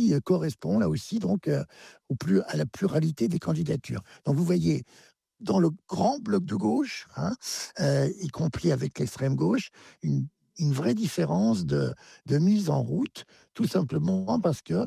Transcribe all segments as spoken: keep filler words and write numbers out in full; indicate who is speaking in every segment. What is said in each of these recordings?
Speaker 1: qui euh, correspond là aussi donc euh, au plus, à la pluralité des candidatures. Donc vous voyez, dans le grand bloc de gauche, hein, euh, y compris avec l'extrême gauche, une, une vraie différence de, de mise en route, tout simplement parce que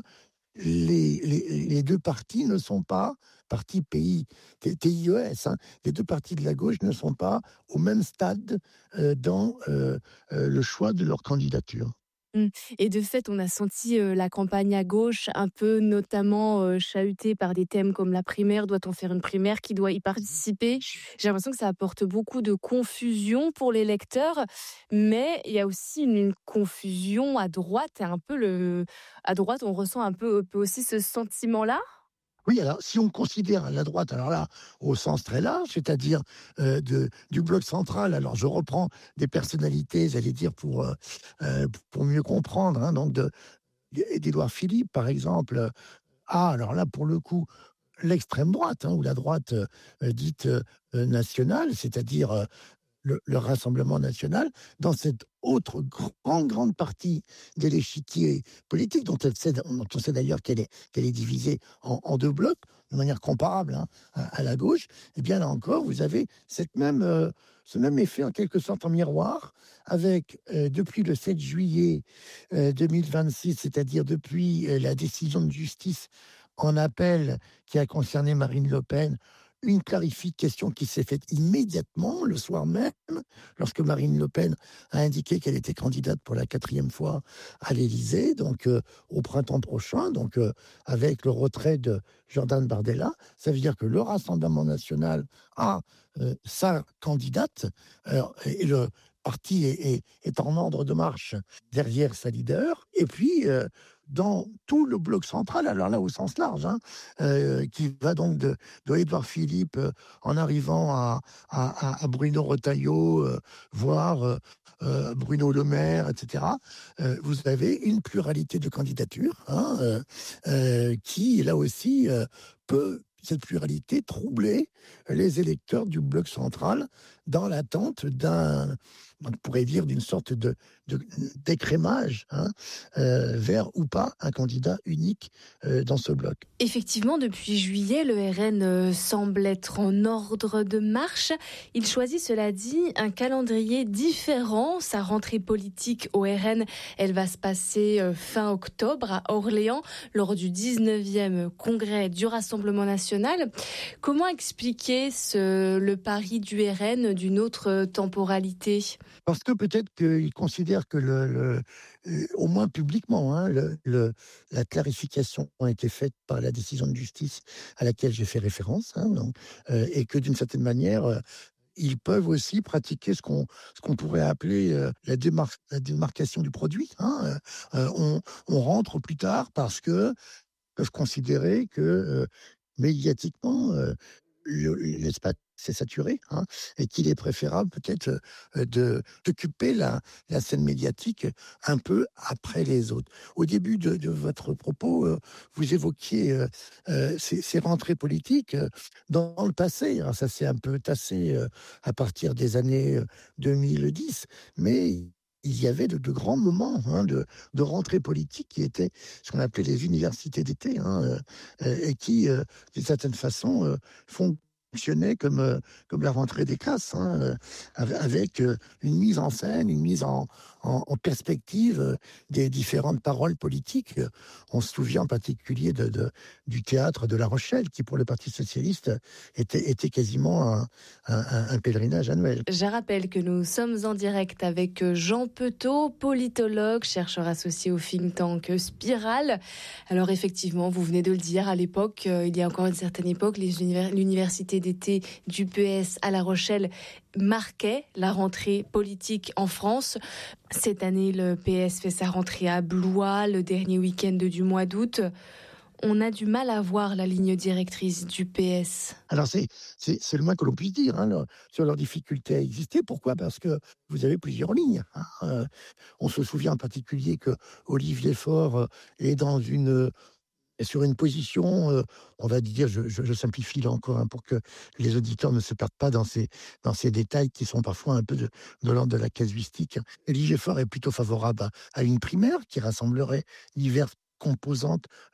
Speaker 1: les, les, les deux partis ne sont pas, partis pays, T I E S, hein, les deux partis de la gauche ne sont pas au même stade euh, dans euh, euh, le choix de leur candidature.
Speaker 2: Mmh, et de fait, on a senti, heu, la campagne à gauche un peu notamment, heu, chahutée par des thèmes comme la primaire. Doit-on faire une primaire? Qui doit y participer? J'ai l'impression que ça apporte beaucoup de confusion pour les lecteurs, mais il y a aussi une une confusion à droite et un peu le à droite, on ressent un peu peu aussi ce sentiment-là?
Speaker 1: Oui, alors si on considère la droite, alors là, au sens très large, c'est-à-dire euh, de, du bloc central, alors je reprends des personnalités, j'allais dire, pour, euh, euh, pour mieux comprendre, hein, donc de, d'Édouard Philippe, par exemple. Ah, alors là, pour le coup, l'extrême droite, hein, ou la droite euh, dite euh, nationale, c'est-à-dire euh, le, le Rassemblement national, dans cette autre grande, grande partie de l'échiquier politique, dont, elle sait, dont on sait d'ailleurs qu'elle est, qu'elle est divisée en, en deux blocs, de manière comparable, hein, à, à la gauche, et bien là encore, vous avez cette même, euh, ce même effet en quelque sorte en miroir, avec, euh, depuis le sept juillet euh, deux mille vingt-six, c'est-à-dire depuis euh, la décision de justice en appel qui a concerné Marine Le Pen, une clarification qui s'est faite immédiatement, le soir même, lorsque Marine Le Pen a indiqué qu'elle était candidate pour la quatrième fois à l'Élysée, donc euh, au printemps prochain, donc euh, avec le retrait de Jordan Bardella. Ça veut dire que le Rassemblement national a euh, sa candidate, euh, et le parti est, est, est en ordre de marche derrière sa leader. Et puis, euh, dans tout le bloc central, alors là au sens large, hein, euh, qui va donc de, de Édouard Philippe euh, en arrivant à, à, à Bruno Retailleau, euh, voire euh, euh, Bruno Le Maire, et cetera. Euh, vous avez une pluralité de candidatures, hein, euh, euh, qui, là aussi, euh, peut, cette pluralité, troubler les électeurs du bloc central dans l'attente d'un, on pourrait dire, d'une sorte de, de d'écrémage, hein, euh, vers ou pas un candidat unique euh, dans ce bloc.
Speaker 2: Effectivement, depuis juillet, le R N euh, semble être en ordre de marche. Il choisit, cela dit, un calendrier différent. Sa rentrée politique au R N, elle va se passer euh, fin octobre à Orléans, lors du dix-neuvième congrès du Rassemblement national. Comment expliquer ce, le pari du R N d'une autre temporalité?
Speaker 1: Parce que peut-être qu'il considère que, le, le, euh, au moins publiquement, hein, le, le, la clarification a été faite par la décision de justice à laquelle j'ai fait référence, hein, donc, euh, et que d'une certaine manière, euh, ils peuvent aussi pratiquer ce qu'on ce qu'on pourrait appeler euh, la, démar- la démarcation du produit. Hein. Euh, euh, on, on rentre plus tard parce que peuvent considérer que euh, médiatiquement, euh, le- l'espace est saturé, hein, et qu'il est préférable peut-être euh, de d'occuper la, la scène médiatique un peu après les autres. Au début de, de votre propos, euh, vous évoquiez euh, euh, ces, ces rentrées politiques euh, dans, dans le passé. Alors ça s'est un peu tassé euh, à partir des années euh, deux mille dix, mais il y avait de, de grands moments, hein, de, de rentrées politiques qui étaient ce qu'on appelait les universités d'été, hein, euh, euh, et qui, euh, d'une certaine façon, euh, fonctionnaient comme, euh, comme la rentrée des classes, hein, euh, avec avec, euh, une mise en scène, une mise en, en, en perspective euh, des différentes paroles politiques. Euh, On se souvient en particulier de, de- du théâtre de La Rochelle, qui pour le Parti socialiste était, était quasiment un, un- un pèlerinage annuel.
Speaker 2: Je rappelle que nous sommes en direct avec Jean Petot, politologue, chercheur associé au think tank Spiral. Alors effectivement, vous venez de le dire, à l'époque, euh, il y a encore une certaine époque, les univers- l'université d'été du P S à La Rochelle marquait la rentrée politique en France. Cette année, le P S fait sa rentrée à Blois, le dernier week-end du mois d'août. On a du mal à voir la ligne directrice du P S.
Speaker 1: Alors c'est c'est c'est le moins que l'on puisse dire, hein, le- sur leur difficulté à exister. Pourquoi? Parce que vous avez plusieurs lignes, hein. Euh, on se souvient en particulier que Olivier Faure euh, est dans une euh, est sur une position, euh, on va dire, je, je- je simplifie là encore, hein, pour que les auditeurs ne se perdent pas dans ces dans ces détails qui sont parfois un peu de, de l'ordre de la casuistique. Olivier Faure est plutôt favorable à, à une primaire qui rassemblerait diverses composantes